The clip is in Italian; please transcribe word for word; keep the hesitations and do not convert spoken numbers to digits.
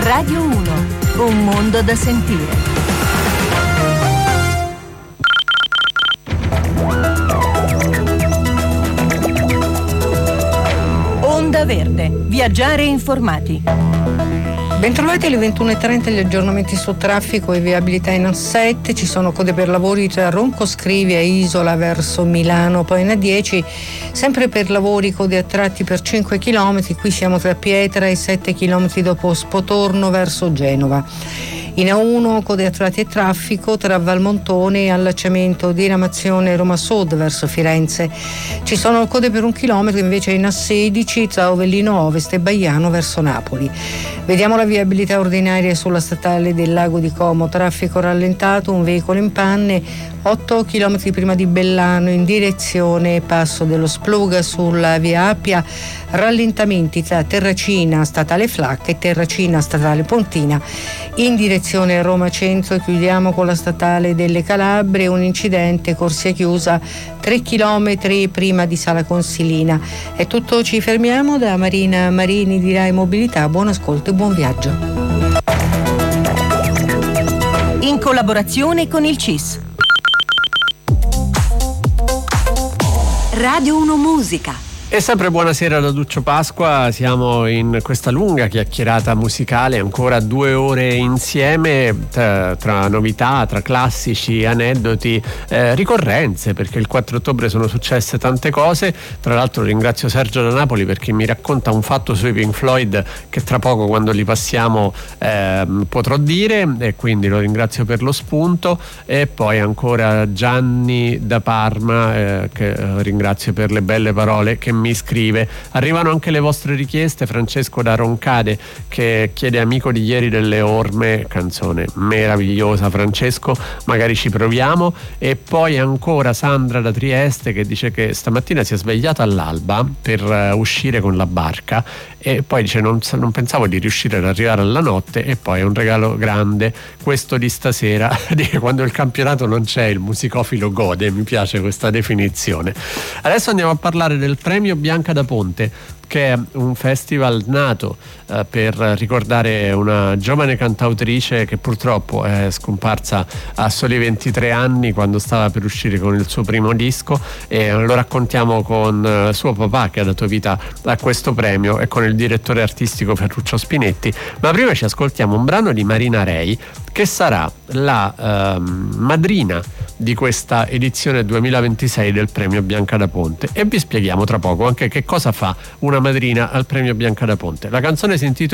Radio uno, un mondo da sentire. Onda Verde, viaggiare informati. Bentrovati alle ventuno e trenta gli aggiornamenti su traffico e viabilità in A sette. Ci sono code per lavori tra Ronco Scrivia e Isola verso Milano, poi in A dieci sempre per lavori code a tratti per cinque chilometri, qui siamo tra Pietra e sette chilometri dopo Spotorno verso Genova. In A uno code a tratti e traffico tra Valmontone e allacciamento diramazione Roma Sud verso Firenze. Ci sono code per un chilometro invece in A sedici tra Ovellino Ovest e Baiano verso Napoli. Vediamo la viabilità ordinaria sulla statale del Lago di Como, traffico rallentato, un veicolo in panne, otto chilometri prima di Bellano in direzione Passo dello Spluga sulla via Appia, rallentamenti tra Terracina statale Flacca e Terracina statale Pontina in direzione Roma Centro. Chiudiamo con la statale delle Calabre, un incidente, corsia chiusa tre chilometri prima di Sala Consilina. È tutto, ci fermiamo. Da Marina Marini di Rai Mobilità, buon ascolto e buon viaggio. In collaborazione con il C I S. Radio uno Musica. E sempre buonasera da Duccio Pasqua, siamo in questa lunga chiacchierata musicale, ancora due ore insieme tra, tra novità, tra classici, aneddoti, eh, ricorrenze, perché il quattro ottobre sono successe tante cose. Tra l'altro ringrazio Sergio da Napoli perché mi racconta un fatto sui Pink Floyd che tra poco, quando li passiamo, eh, potrò dire, e quindi lo ringrazio per lo spunto. E poi ancora Gianni da Parma, eh, che eh, ringrazio per le belle parole, che mi scrive. Arrivano anche le vostre richieste. Francesco da Roncade che chiede Amico di ieri delle Orme, canzone meravigliosa Francesco, magari ci proviamo. E poi ancora Sandra da Trieste che dice che stamattina si è svegliata all'alba per uh, uscire con la barca e poi dice non, non pensavo di riuscire ad arrivare alla notte, e poi è un regalo grande questo di stasera. Quando il campionato non c'è il musicofilo gode, mi piace questa definizione. Adesso andiamo a parlare del premio Bianca da Ponte, che è un festival nato eh, per ricordare una giovane cantautrice che purtroppo è scomparsa a soli ventitré anni quando stava per uscire con il suo primo disco, e lo raccontiamo con eh, suo papà, che ha dato vita a questo premio, e con il direttore artistico Ferruccio Spinetti. Ma prima ci ascoltiamo un brano di Marina Rei, che sarà la ehm, madrina di questa edizione duemilaventisei del premio Bianca da Ponte, e vi spieghiamo tra poco anche che cosa fa una madrina al premio Bianca da Ponte. La canzone si intitola